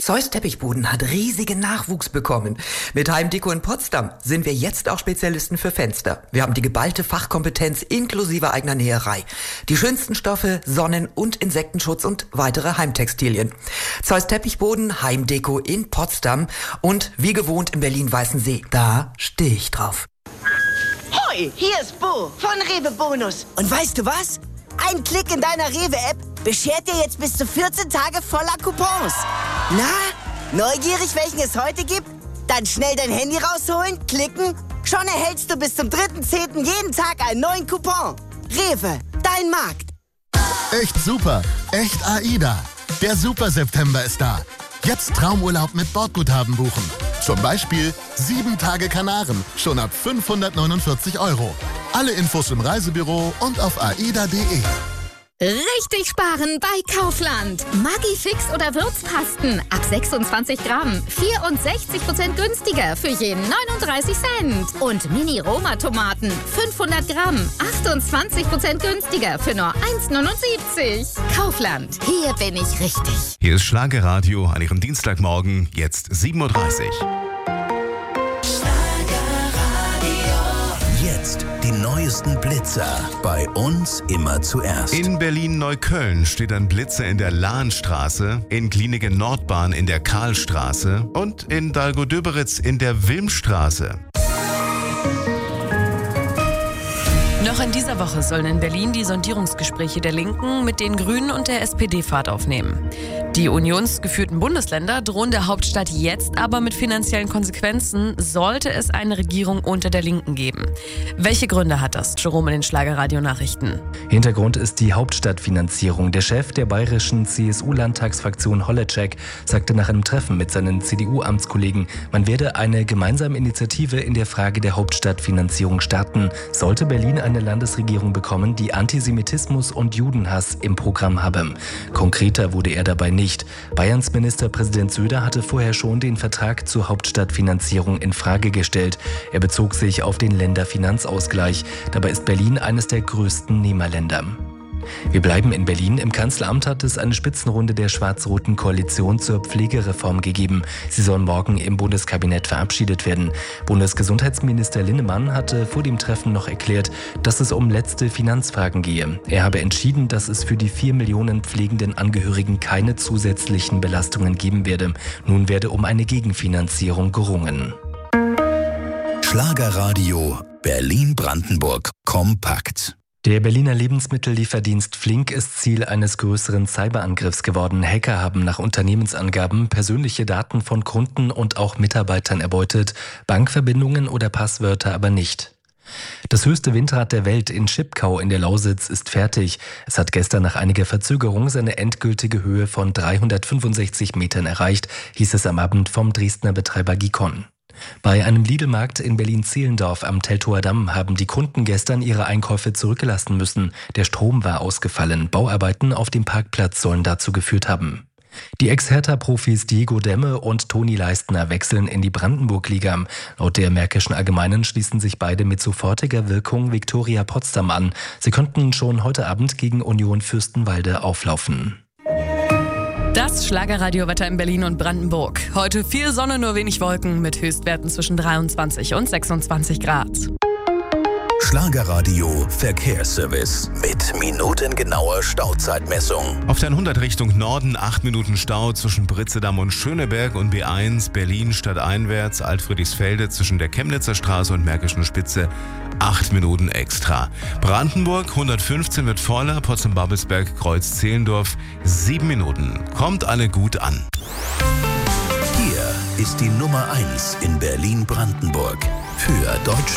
Zeus Teppichboden hat riesigen Nachwuchs bekommen. Mit Heimdeko in Potsdam sind wir jetzt auch Spezialisten für Fenster. Wir haben die geballte Fachkompetenz inklusive eigener Näherei. Die schönsten Stoffe, Sonnen- und Insektenschutz und weitere Heimtextilien. Zeus Teppichboden, Heimdeko in Potsdam und wie gewohnt in Berlin-Weißensee. Da stehe ich drauf. Hoi, hier ist Bo von Rewe Bonus. Und weißt du was? Ein Klick in deiner Rewe-App beschert dir jetzt bis zu 14 Tage voller Coupons. Na, neugierig, welchen es heute gibt? Dann schnell dein Handy rausholen, klicken. Schon erhältst du bis zum 3.10. jeden Tag einen neuen Coupon. Rewe, dein Markt. Echt super, echt AIDA. Der Super September ist da. Jetzt Traumurlaub mit Bordguthaben buchen. Zum Beispiel 7 Tage Kanaren, schon ab 549 €. Alle Infos im Reisebüro und auf aida.de. Richtig sparen bei Kaufland. Maggi-Fix oder Würzpasten ab 26 Gramm. 64% günstiger für jeden 39 Cent. Und Mini-Roma-Tomaten 500 Gramm. 28% günstiger für nur 1,79. Kaufland, hier bin ich richtig. Hier ist Schlagerradio an Ihrem Dienstagmorgen, jetzt 7:30 Uhr. Jetzt die neuesten Blitzer. Bei uns immer zuerst. In Berlin-Neukölln steht ein Blitzer in der Lahnstraße, in Kliniken Nordbahn in der Karlstraße und in Dahlgow-Döberitz in der Wilmstraße. Noch in dieser Woche sollen in Berlin die Sondierungsgespräche der Linken mit den Grünen und der SPD Fahrt aufnehmen. Die unionsgeführten Bundesländer drohen der Hauptstadt jetzt aber mit finanziellen Konsequenzen, sollte es eine Regierung unter der Linken geben. Welche Gründe hat das? Jerome in den Schlagerradio-Nachrichten. Hintergrund ist die Hauptstadtfinanzierung. Der Chef der bayerischen CSU-Landtagsfraktion Holleczek sagte nach einem Treffen mit seinen CDU-Amtskollegen, man werde eine gemeinsame Initiative in der Frage der Hauptstadtfinanzierung starten, sollte Berlin eine Landesregierung bekommen, die Antisemitismus und Judenhass im Programm habe. Konkreter wurde er dabei nicht. Bayerns Ministerpräsident Söder hatte vorher schon den Vertrag zur Hauptstadtfinanzierung in Frage gestellt. Er bezog sich auf den Länderfinanzausgleich. Dabei ist Berlin eines der größten Nehmerländer. Wir bleiben in Berlin. Im Kanzleramt hat es eine Spitzenrunde der schwarz-roten Koalition zur Pflegereform gegeben. Sie soll morgen im Bundeskabinett verabschiedet werden. Bundesgesundheitsminister Linnemann hatte vor dem Treffen noch erklärt, dass es um letzte Finanzfragen gehe. Er habe entschieden, dass es für die 4 Millionen pflegenden Angehörigen keine zusätzlichen Belastungen geben werde. Nun werde um eine Gegenfinanzierung gerungen. Schlagerradio Berlin-Brandenburg kompakt. Der Berliner Lebensmittellieferdienst Flink ist Ziel eines größeren Cyberangriffs geworden. Hacker haben nach Unternehmensangaben persönliche Daten von Kunden und auch Mitarbeitern erbeutet, Bankverbindungen oder Passwörter aber nicht. Das höchste Windrad der Welt in Schipkau in der Lausitz ist fertig. Es hat gestern nach einiger Verzögerung seine endgültige Höhe von 365 Metern erreicht, hieß es am Abend vom Dresdner Betreiber Gicon. Bei einem Lidl-Markt in Berlin-Zehlendorf am Teltower Damm haben die Kunden gestern ihre Einkäufe zurücklassen müssen. Der Strom war ausgefallen. Bauarbeiten auf dem Parkplatz sollen dazu geführt haben. Die Ex-Hertha-Profis Diego Demme und Toni Leistner wechseln in die Brandenburg-Liga. Laut der Märkischen Allgemeinen schließen sich beide mit sofortiger Wirkung Viktoria Potsdam an. Sie könnten schon heute Abend gegen Union Fürstenwalde auflaufen. Das Schlagerradiowetter in Berlin und Brandenburg. Heute viel Sonne, nur wenig Wolken mit Höchstwerten zwischen 23 und 26 Grad. Schlagerradio Verkehrsservice mit minutengenauer Stauzeitmessung. Auf der 100 Richtung Norden 8 Minuten Stau zwischen Britzedamm und Schöneberg und B1 Berlin stadteinwärts Altfriedrichsfelde zwischen der Chemnitzer Straße und Märkischen Spitze 8 Minuten extra. Brandenburg 115 wird voller, Potsdam-Babelsberg Kreuz Zehlendorf 7 Minuten. Kommt alle gut an. Hier ist die Nummer 1 in Berlin-Brandenburg für Deutschland.